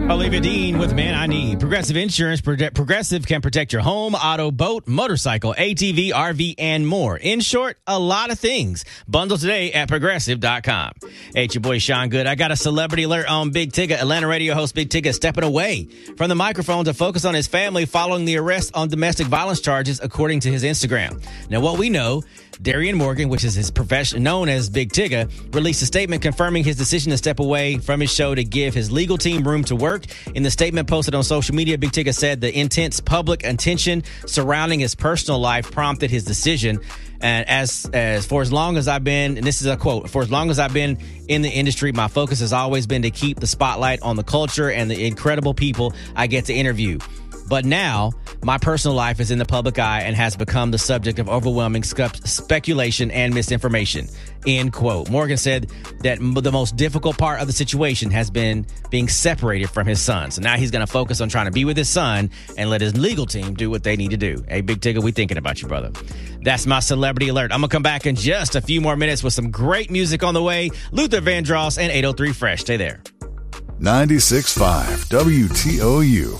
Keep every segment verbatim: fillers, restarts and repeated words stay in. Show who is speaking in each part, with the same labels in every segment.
Speaker 1: Olivia Dean with Man I Need. Progressive Insurance. Progressive can protect your home, auto, boat, motorcycle, A T V, R V, and more. In short, a lot of things. Bundle today at progressive dot com. Hey, it's your boy Sean Good. I got a celebrity alert on Big Tigger. Atlanta radio host Big Tigger stepping away from the microphone to focus on his family following the arrest on domestic violence charges, according to his Instagram. Now, what we know, Darian Morgan, which is his profession known as Big Tigger, released a statement confirming his decision to step away from his show to give his legal team room to work. In the statement posted on social media, Big Tigger said the intense public attention surrounding his personal life prompted his decision. And as as for as long as I've been, and this is a quote, for as long as I've been in the industry, my focus has always been to keep the spotlight on the culture and the incredible people I get to interview. But now, my personal life is in the public eye and has become the subject of overwhelming spe- speculation and misinformation. End quote. Morgan said that m- the most difficult part of the situation has been being separated from his son. So now he's going to focus on trying to be with his son and let his legal team do what they need to do. Hey, Big Tigger, we thinking about you, brother. That's my celebrity alert. I'm going to come back in just a few more minutes with some great music on the way. Luther Vandross and eight oh three Fresh. Stay there.
Speaker 2: ninety-six point five W T O U.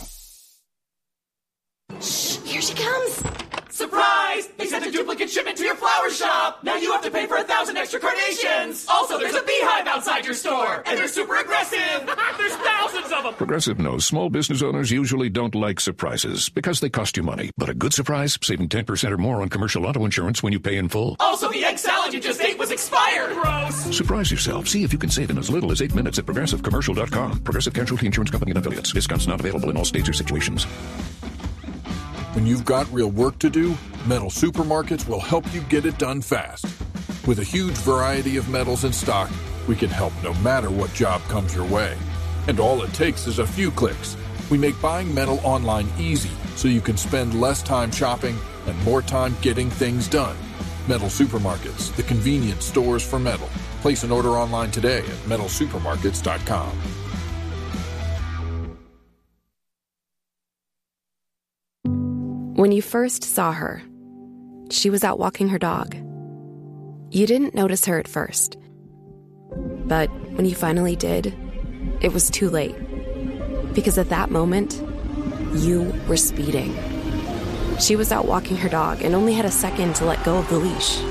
Speaker 3: Shh, here she comes.
Speaker 4: Surprise! They sent a duplicate shipment to your flower shop. Now you have to pay for a thousand extra carnations. Also, there's a beehive outside your store, and they're super aggressive. There's thousands of them.
Speaker 5: Progressive knows small business owners usually don't like surprises because they cost you money. But a good surprise, saving ten percent or more on commercial auto insurance when you pay in full.
Speaker 4: Also, the egg salad you just ate was expired. Gross.
Speaker 5: Surprise yourself. See if you can save in as little as eight minutes at progressive commercial dot com. Progressive Casualty Insurance Company and affiliates. Discounts not available in all states or situations.
Speaker 6: When you've got real work to do, Metal Supermarkets will help you get it done fast. With a huge variety of metals in stock, we can help no matter what job comes your way. And all it takes is a few clicks. We make buying metal online easy so you can spend less time shopping and more time getting things done. Metal Supermarkets, the convenience stores for metal. Place an order online today at metal supermarkets dot com.
Speaker 7: When you first saw her, she was out walking her dog. You didn't notice her at first. But when you finally did, it was too late. Because at that moment, you were speeding. She was out walking her dog and only had a second to let go of the leash.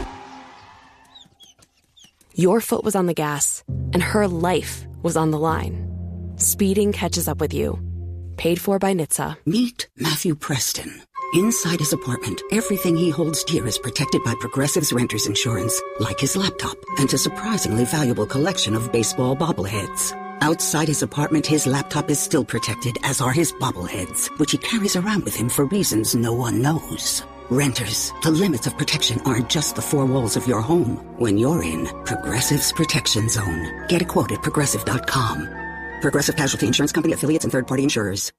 Speaker 7: Your foot was on the gas, and her life was on the line. Speeding catches up with you. Paid for by N H T S A.
Speaker 8: Meet Matthew Preston. Inside his apartment, everything he holds dear is protected by Progressive's Renter's Insurance, like his laptop and a surprisingly valuable collection of baseball bobbleheads. Outside his apartment, his laptop is still protected, as are his bobbleheads, which he carries around with him for reasons no one knows. Renters, the limits of protection aren't just the four walls of your home. When you're in Progressive's Protection Zone. Get a quote at progressive dot com. Progressive Casualty Insurance Company, affiliates, and third-party insurers.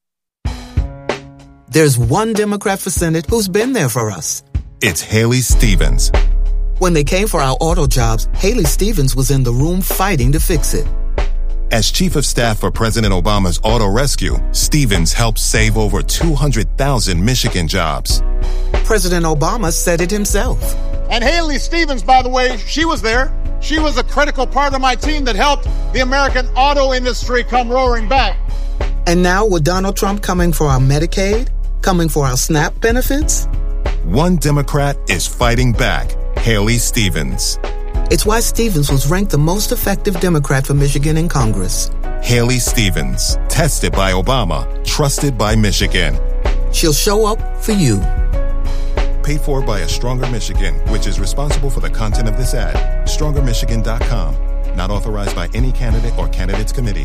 Speaker 9: There's one Democrat for Senate who's been there for us.
Speaker 2: It's Haley Stevens.
Speaker 9: When they came for our auto jobs, Haley Stevens was in the room fighting to fix it.
Speaker 2: As Chief of Staff for President Obama's Auto Rescue, Stevens helped save over two hundred thousand Michigan jobs.
Speaker 9: President Obama said it himself.
Speaker 10: And Haley Stevens, by the way, she was there. She was a critical part of my team that helped the American auto industry come roaring back.
Speaker 9: And now with Donald Trump coming for our Medicaid, coming for our SNAP benefits?
Speaker 2: One Democrat is fighting back. Haley Stevens.
Speaker 9: It's why Stevens was ranked the most effective Democrat for Michigan in Congress.
Speaker 2: Haley Stevens. Tested by Obama. Trusted by Michigan.
Speaker 9: She'll show up for you.
Speaker 2: Paid for by A Stronger Michigan, which is responsible for the content of this ad. stronger michigan dot com. Not authorized by any candidate or candidates committee.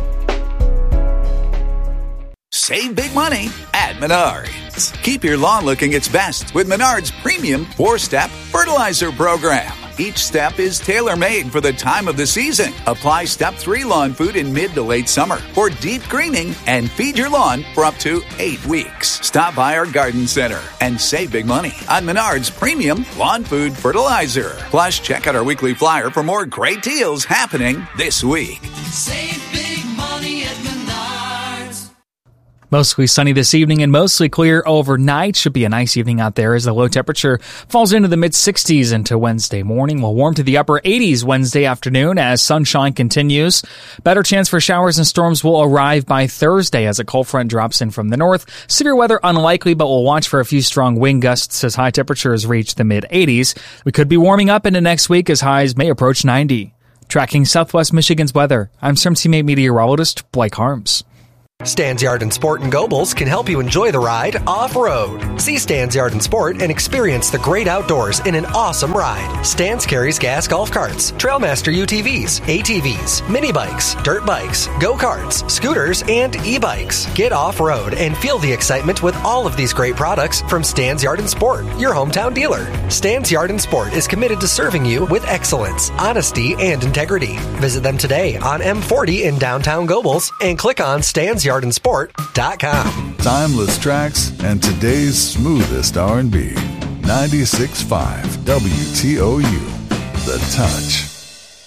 Speaker 11: Save big money at Menards. Keep your lawn looking its best with Menards Premium four-Step Fertilizer Program. Each step is tailor-made for the time of the season. Apply Step three lawn food in mid to late summer for deep greening and feed your lawn for up to eight weeks. Stop by our garden center and save big money on Menards Premium Lawn Food Fertilizer. Plus, check out our weekly flyer for more great deals happening this week.
Speaker 4: Save big money at Menards.
Speaker 3: Mostly sunny this evening and mostly clear overnight. Should be a nice evening out there as the low temperature falls into the mid-sixties into Wednesday morning. We'll warm to the upper eighties Wednesday afternoon as sunshine continues. Better chance for showers and storms will arrive by Thursday as a cold front drops in from the north. Severe weather unlikely, but we'll watch for a few strong wind gusts as high temperatures reach the mid-eighties. We could be warming up into next week as highs may approach ninety. Tracking Southwest Michigan's weather, I'm Storm Team eight meteorologist Blake Harms.
Speaker 12: Stan's Yard and Sport in Gobles can help you enjoy the ride off-road. See Stan's Yard and Sport and experience the great outdoors in an awesome ride. Stan's carries gas golf carts, Trailmaster U T Vs, A T Vs, mini bikes, dirt bikes, go-karts, scooters, and e-bikes. Get off-road and feel the excitement with all of these great products from Stan's Yard and Sport, your hometown dealer. Stan's Yard and Sport is committed to serving you with excellence, honesty, and integrity. Visit them today on M forty in downtown Gobles and click on Stan's Yard and Sport dot com.
Speaker 13: Timeless tracks and today's smoothest R and B. ninety-six point five W T O U. The Touch.